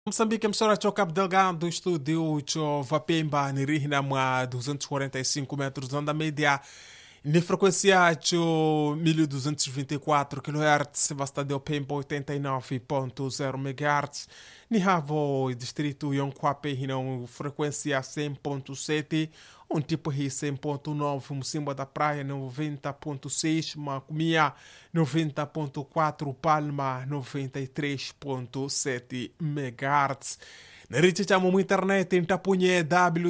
Moçambique emissora cho Cabo Delgado, estúdio cho Vapemba, Nirihina, mwa 245 metros de onda média, ni frequência cho 1224 kHz, vasta de Opemba 89.0 MHz, ni havo distrito Yonkwape, hina frequência 100.7, tipo hi 100.9, Mocimboa da Praia 90.6, Macomia 90.4, Palma 93.7 MHz. Narichichamo internet em tapunye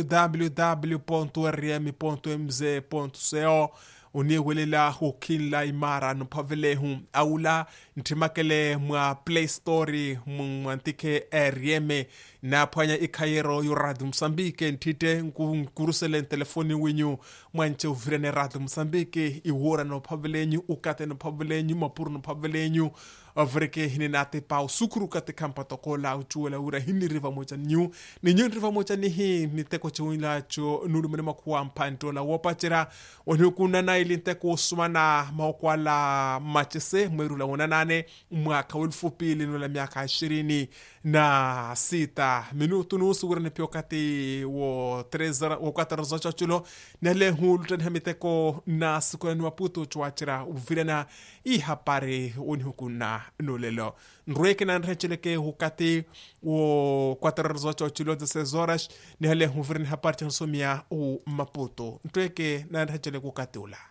www.rm.mz.co uniwelela hukila imara no pavelehu aula ntimakele mwa Play Store mwantike RM na pwanya ikayero yu Radio Msambike ntite nkurusele telefoni winyu mwanche uvirene Radio Msambike iwora no pavelenyu ukate no pavelenyu mapuru no pavelenyu avreke hini nate pao sukuru kate kampa tokola uchuela ura hini riva mocha nyu ni nyu riva mocha ni hii ni teko chuila cho nulu menema kuwa mpanto la wapachira wanukuna na ili teko sumana maukwala machese mweru la wananane mwaka ulfupili nula miaka 26 minutu nusu ura nepio kati wo 4 zocha chulo nele hulu tenhemi teko na siku ya nuaputo chuachira uvirena ihapare unihukuna nulelo nrueke na nrecheleke hukati wo 4 zocha chulo de 16 horas nele huvirena haparte nsomia u Maputo ntueke na nrecheleke hukati ula